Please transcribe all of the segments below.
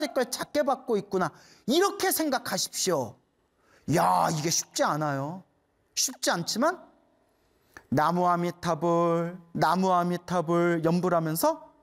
걸 작게 받고 있구나. 이렇게 생각하십시오. 야, 이게 쉽지 않아요. 쉽지 않지만 나무 아미타불, 나무 아미타불 연불 하면서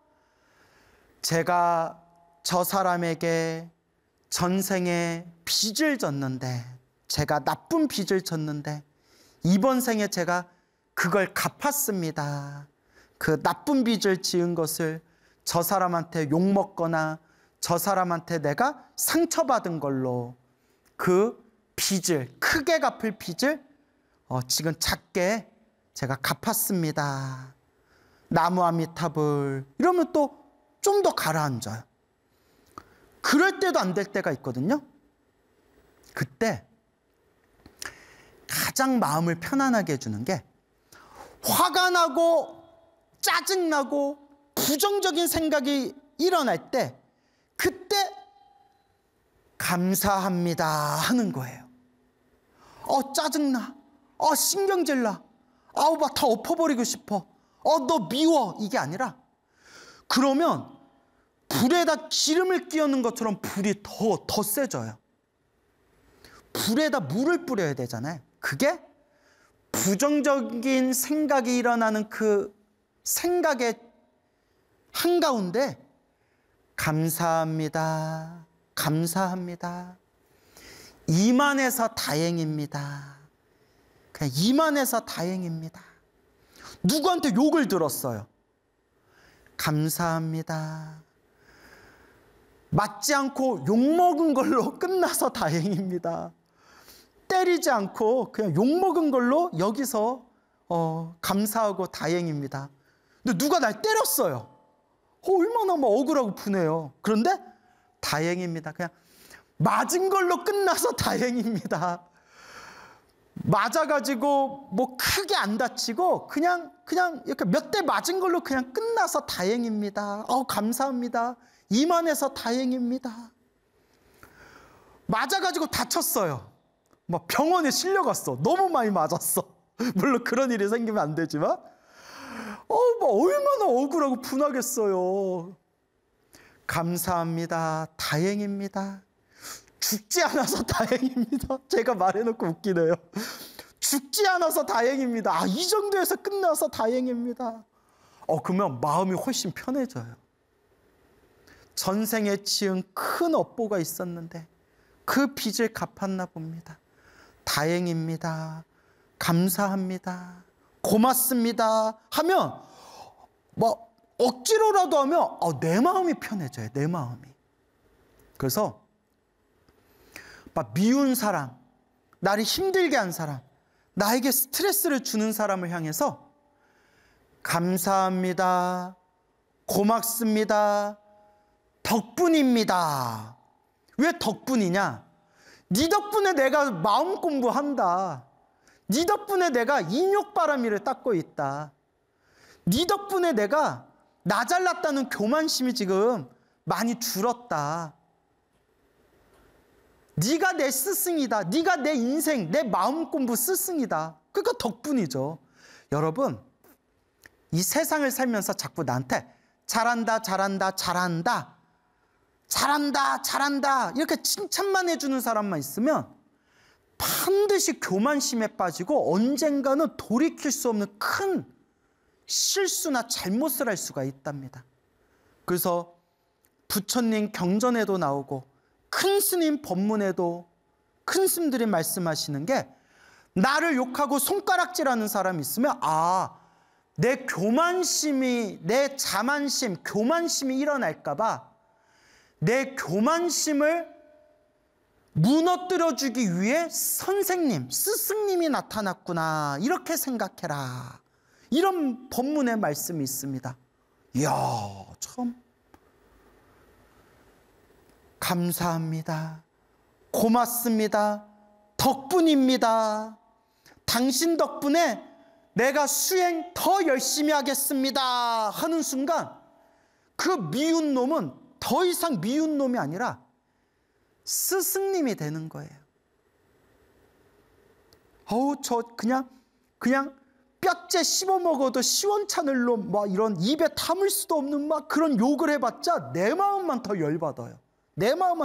제가 저 사람에게 전생에 빚을 졌는데, 제가 나쁜 빚을 졌는데 이번 생에 제가 그걸 갚았습니다. 그 나쁜 빚을 지은 것을 저 사람한테 욕먹거나 저 사람한테 내가 상처받은 걸로 그 빚을, 크게 갚을 빚을 지금 작게 제가 갚았습니다. 나무 아미타불. 이러면 또 좀 더 가라앉아요. 그럴 때도 안 될 때가 있거든요. 그때 가장 마음을 편안하게 해주는 게, 화가 나고 짜증나고 부정적인 생각이 일어날 때 그때 감사합니다 하는 거예요. 짜증나. 신경질 나. 막 다 엎어버리고 싶어. 너 미워. 이게 아니라, 그러면 불에다 기름을 끼얹는 것처럼 불이 더 세져요. 불에다 물을 뿌려야 되잖아요. 그게 부정적인 생각이 일어나는 그 생각의 한가운데 감사합니다. 감사합니다. 이만해서 다행입니다. 그냥 이만해서 다행입니다. 누구한테 욕을 들었어요. 감사합니다. 맞지 않고 욕먹은 걸로 끝나서 다행입니다. 때리지 않고 그냥 욕먹은 걸로 여기서 감사하고 다행입니다. 근데 누가 날 때렸어요. 얼마나 막 억울하고 분해요. 그런데 다행입니다. 그냥 맞은 걸로 끝나서 다행입니다. 맞아가지고 뭐 크게 안 다치고 그냥 이렇게 몇 대 맞은 걸로 그냥 끝나서 다행입니다. 감사합니다. 이만해서 다행입니다. 맞아가지고 다쳤어요. 막 병원에 실려갔어. 너무 많이 맞았어. 물론 그런 일이 생기면 안 되지만 막 얼마나 억울하고 분하겠어요. 감사합니다. 다행입니다. 죽지 않아서 다행입니다. 제가 말해놓고 웃기네요. 죽지 않아서 다행입니다. 이 정도에서 끝나서 다행입니다. 그러면 마음이 훨씬 편해져요. 전생에 지은 큰 업보가 있었는데 그 빚을 갚았나 봅니다. 다행입니다. 감사합니다. 고맙습니다. 하면 뭐 억지로라도 하면 내 마음이 편해져요. 내 마음이. 그래서 막 미운 사람, 나를 힘들게 한 사람, 나에게 스트레스를 주는 사람을 향해서 감사합니다. 고맙습니다. 덕분입니다. 왜 덕분이냐? 네 덕분에 내가 마음 공부한다. 네 덕분에 내가 인욕바라미를 닦고 있다. 네 덕분에 내가 나 잘났다는 교만심이 지금 많이 줄었다. 네가 내 스승이다. 네가 내 인생, 내 마음 공부 스승이다. 그러니까 덕분이죠. 여러분, 이 세상을 살면서 자꾸 나한테 잘한다, 잘한다, 잘한다, 잘한다, 잘한다 이렇게 칭찬만 해주는 사람만 있으면 반드시 교만심에 빠지고 언젠가는 돌이킬 수 없는 큰 실수나 잘못을 할 수가 있답니다. 그래서 부처님 경전에도 나오고 큰 스님 법문에도 큰 스님들이 말씀하시는 게, 나를 욕하고 손가락질하는 사람이 있으면 내 교만심이, 내 자만심, 교만심이 일어날까 봐 내 교만심을 무너뜨려주기 위해 선생님, 스승님이 나타났구나, 이렇게 생각해라. 이런 법문의 말씀이 있습니다. 이야, 참. 감사합니다. 고맙습니다. 덕분입니다. 당신 덕분에 내가 수행 더 열심히 하겠습니다 하는 순간 그 미운 놈은 더 이상 미운 놈이 아니라 스승님이 되는 거예요. 저 그냥 뼈째 씹어 먹어도 시원찮을 놈, 막 이런 입에 담을 수도 없는 막 그런 욕을 해봤자 내 마음만 더 열받아요. 내 마음